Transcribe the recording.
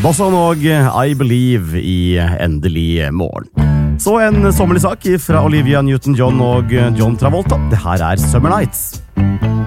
Bosson og I Believe i Endelig morgen. Så en sommerlig sak fra Olivia Newton-John og John Travolta. Det her er Summer Nights.